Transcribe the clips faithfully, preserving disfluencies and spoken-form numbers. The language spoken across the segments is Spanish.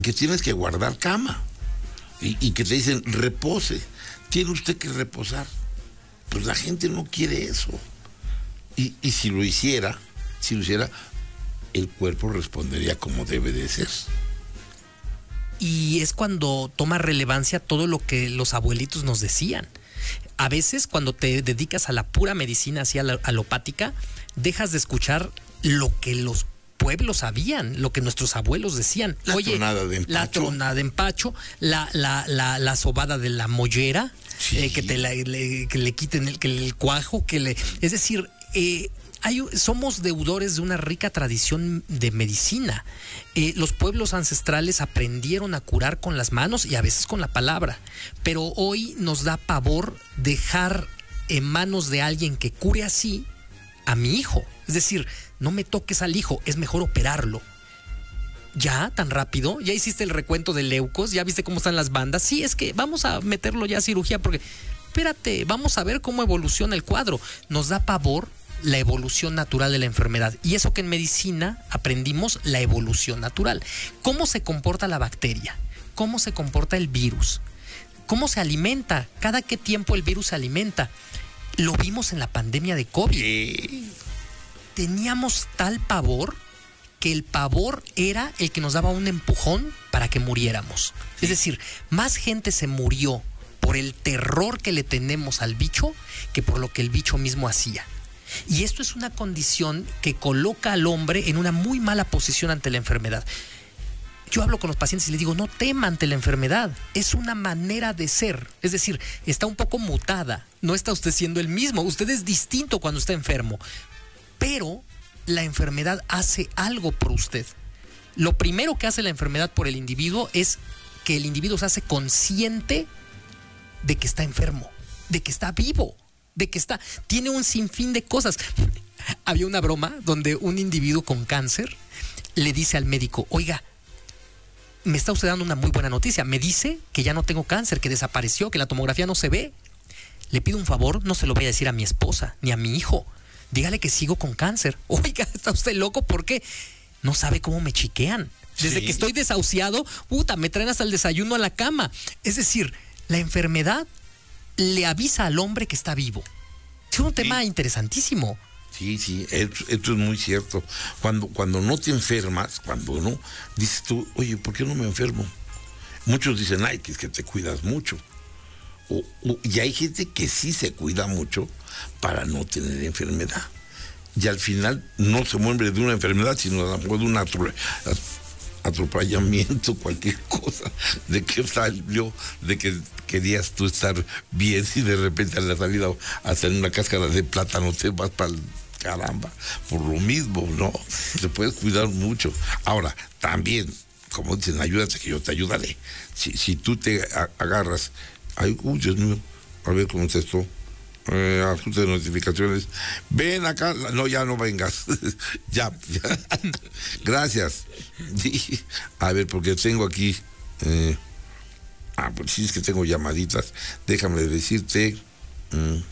que tienes que guardar cama y, y que te dicen repose. Tiene usted que reposar. Pues la gente no quiere eso. Y, y si lo hiciera, si lo hiciera, el cuerpo respondería como debe de ser. Y es cuando toma relevancia todo lo que los abuelitos nos decían. A veces cuando te dedicas a la pura medicina, así a la alopática, dejas de escuchar lo que los pueblos sabían, lo que nuestros abuelos decían. La Oye, tronada de empacho. La tronada de empacho, la, la, la, la sobada de la mollera, Sí. eh, que te la, le, que le quiten el, que el cuajo, que le. Es decir, eh, hay, somos deudores de una rica tradición de medicina. Eh, los pueblos ancestrales aprendieron a curar con las manos y a veces con la palabra, pero hoy nos da pavor dejar en manos de alguien que cure así a mi hijo. Es decir, no me toques al hijo, es mejor operarlo. ¿Ya? ¿Tan rápido? ¿Ya hiciste el recuento de leucos? ¿Ya viste cómo están las bandas? Sí, es que vamos a meterlo ya a cirugía porque... Espérate, vamos a ver cómo evoluciona el cuadro. Nos da pavor la evolución natural de la enfermedad. Y eso que en medicina aprendimos, la evolución natural. ¿Cómo se comporta la bacteria? ¿Cómo se comporta el virus? ¿Cómo se alimenta? ¿Cada qué tiempo el virus se alimenta? Lo vimos en la pandemia de COVID. ¿Qué? Teníamos tal pavor que el pavor era el que nos daba un empujón para que muriéramos. Sí. Es decir, más gente se murió por el terror que le tenemos al bicho que por lo que el bicho mismo hacía. Y esto es una condición que coloca al hombre en una muy mala posición ante la enfermedad. Yo hablo con los pacientes y les digo, no tema ante la enfermedad, es una manera de ser. Es decir, está un poco mutada, no está usted siendo el mismo, usted es distinto cuando está enfermo, pero la enfermedad hace algo por usted. Lo primero que hace la enfermedad por el individuo es que el individuo se hace consciente de que está enfermo, de que está vivo, de que está, tiene un sinfín de cosas. Había una broma donde un individuo con cáncer le dice al médico, oiga, me está usted dando una muy buena noticia, me dice que ya no tengo cáncer, que desapareció, que la tomografía no se ve. Le pido un favor, no se lo voy a decir a mi esposa ni a mi hijo. Dígale que sigo con cáncer. Oiga, ¿está usted loco? ¿Por qué? No sabe cómo me chiquean. Desde sí. que estoy desahuciado, puta, me traen hasta el desayuno a la cama. Es decir, la enfermedad le avisa al hombre que está vivo. Es un tema sí. interesantísimo. Sí, sí, esto, esto es muy cierto. Cuando, cuando no te enfermas, cuando no, dices tú, oye, ¿por qué no me enfermo? Muchos dicen, ay, que es que te cuidas mucho. O, o, y hay gente que sí se cuida mucho para no tener enfermedad. Y al final no se muere de una enfermedad, sino a lo mejor de un atro, atropellamiento, cualquier cosa. De que salió, de que querías tú estar bien y de repente a la salida hasta en una cáscara de plátano te vas para el caramba. Por lo mismo, ¿no? Te puedes cuidar mucho. Ahora, también, como dicen, ayúdate que yo te ayudaré. Si, si tú te agarras... Ay, uy, Dios mío, a ver cómo es esto. Eh, ajuste de notificaciones. Ven acá, no, ya no vengas. ya, ya. Gracias. A ver, porque tengo aquí. Eh, ah, pues sí, es que tengo llamaditas. Déjame decirte. Mm,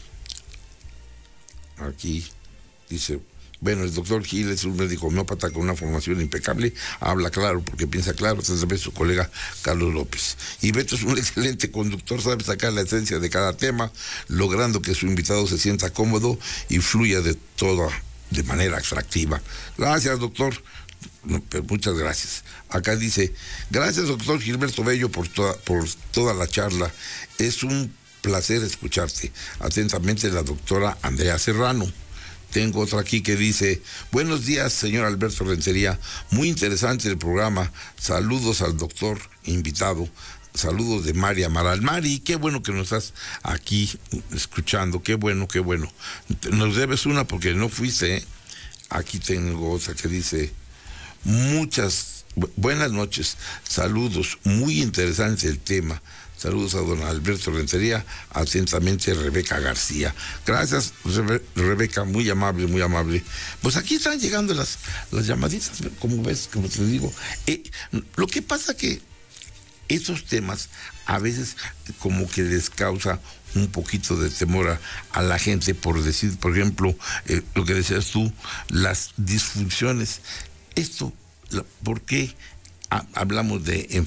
aquí dice. Bueno, el doctor Gil es un médico homeópata con una formación impecable, habla claro porque piensa claro, se ve su colega Carlos López. Y Beto es un excelente conductor, sabe sacar la esencia de cada tema, logrando que su invitado se sienta cómodo y fluya de toda, de manera atractiva. Gracias, doctor. No, pero muchas gracias. Acá dice, gracias, doctor Gilberto Bello, por toda, por toda la charla. Es un placer escucharte. Atentamente, la doctora Andrea Serrano. Tengo otra aquí que dice, buenos días, señor Alberto Rentería, muy interesante el programa, saludos al doctor invitado, saludos de Mari Amaral. Mari, qué bueno que nos estás aquí escuchando, qué bueno, qué bueno. Nos debes una porque no fuiste, ¿eh? Aquí tengo otra que dice, muchas, bu- buenas noches, saludos, muy interesante el tema. Saludos a don Alberto Rentería, atentamente Rebeca García. Gracias, Rebe- Rebeca, muy amable, muy amable. Pues aquí están llegando las, las llamaditas, como ves, como te digo. Eh, lo que pasa que esos temas a veces como que les causa un poquito de temor a, a la gente por decir, por ejemplo, eh, lo que decías tú, las disfunciones. Esto, la, ¿por qué ha- hablamos de enfermedades?